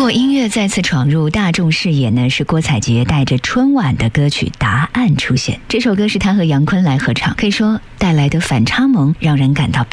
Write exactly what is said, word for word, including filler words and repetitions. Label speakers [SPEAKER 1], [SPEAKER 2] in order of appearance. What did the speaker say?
[SPEAKER 1] 后音乐再次闯入大众视野呢，是郭采洁带着春晚的歌曲《答案》出现。这首歌是她和杨坤来合唱，可以说带来的反差萌让人感到